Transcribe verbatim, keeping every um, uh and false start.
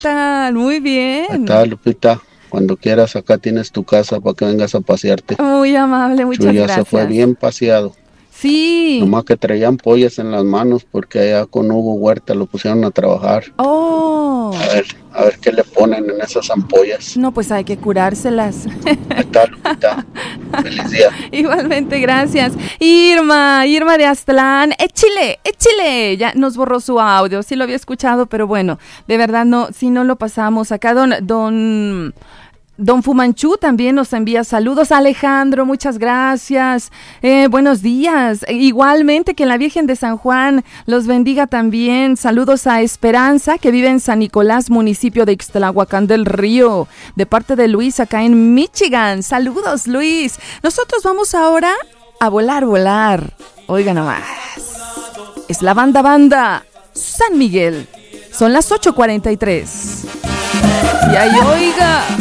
tal? Muy bien. ¿Qué tal, Lupita? Cuando quieras, acá tienes tu casa para que vengas a pasearte. Muy amable, muchas Chuy ya gracias. se fue bien paseado. Sí. Nomás que traían pollas en las manos porque allá con Hugo Huerta lo pusieron a trabajar. Oh. A ver, a ver qué le ponen en esas ampollas. No, pues hay que curárselas. ¿Qué tal, Lupita? Feliz día. Igualmente, gracias. Irma, Irma de Aztlán. ¡Échile, échile! Ya nos borró su audio. Sí lo había escuchado, pero bueno, de verdad no, si no lo pasamos. Acá don... don Don Fumanchu también nos envía saludos. Alejandro, muchas gracias. Eh, buenos días. Igualmente, que la Virgen de San Juan los bendiga también. Saludos a Esperanza, que vive en San Nicolás, municipio de Ixtlahuacán del Río, de parte de Luis, acá en Michigan. Saludos, Luis. Nosotros vamos ahora a volar, volar. Oiga nomás. Es la banda banda San Miguel. Son las ocho cuarenta y tres. Y ahí, oiga.